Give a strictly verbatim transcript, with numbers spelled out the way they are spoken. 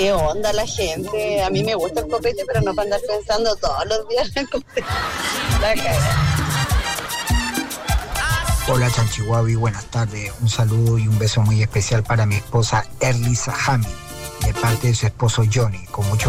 qué onda la gente. A mí me gusta el copete, pero no para andar pensando todos los días en el copete. La cara. Hola Chanchihuabi, buenas tardes. Un saludo y un beso muy especial para mi esposa Erlisa Hamid, de parte de su esposo Johnny, con mucho